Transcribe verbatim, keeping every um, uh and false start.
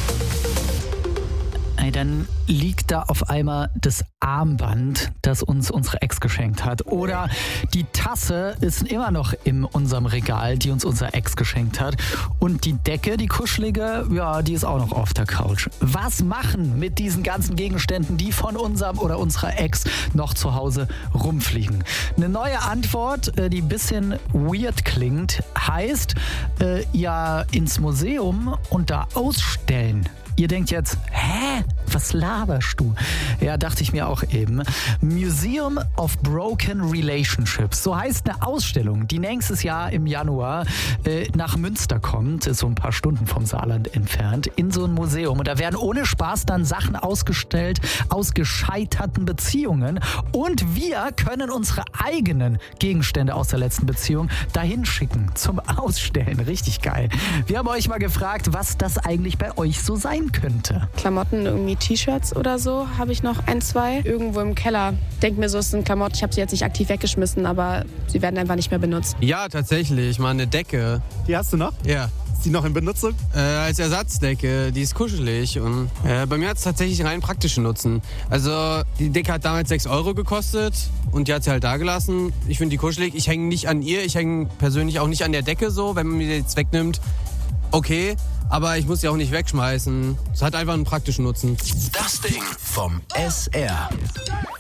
Dann liegt da auf einmal das Armband, das uns unsere Ex geschenkt hat. Oder die Tasse ist immer noch in unserem Regal, die uns unsere Ex geschenkt hat. Und die Decke, die kuschelige, ja, die ist auch noch auf der Couch. Was machen mit diesen ganzen Gegenständen, die von unserem oder unserer Ex noch zu Hause rumfliegen? Eine neue Antwort, die ein bisschen weird klingt, heißt, äh, ja, ins Museum und da ausstellen. Ihr denkt jetzt, hä? Was laberst du? Ja, dachte ich mir auch eben. Museum of Broken Relationships. So heißt eine Ausstellung, die nächstes Jahr im Januar äh, nach Münster kommt. Ist so ein paar Stunden vom Saarland entfernt. In so ein Museum. Und da werden ohne Spaß dann Sachen ausgestellt aus gescheiterten Beziehungen. Und wir können unsere eigenen Gegenstände aus der letzten Beziehung dahin schicken zum Ausstellen. Richtig geil. Wir haben euch mal gefragt, was das eigentlich bei euch so sein könnte. Klamotten, irgendwie T-Shirts oder so, habe ich noch ein, zwei. Irgendwo im Keller. Denk mir so, es sind Klamotten, ich habe sie jetzt nicht aktiv weggeschmissen, aber sie werden einfach nicht mehr benutzt. Ja, tatsächlich, mal eine Decke. Die hast du noch? Ja. Ist die noch in Benutzung? Äh, als Ersatzdecke, die ist kuschelig und äh, bei mir hat es tatsächlich rein praktischen Nutzen. Also die Decke hat damals sechs Euro gekostet und die hat sie halt da gelassen. Ich finde die kuschelig, ich hänge nicht an ihr, ich hänge persönlich auch nicht an der Decke so, wenn man mir die jetzt wegnimmt. Okay, aber ich muss sie auch nicht wegschmeißen. Es hat einfach einen praktischen Nutzen. Das Ding vom S R.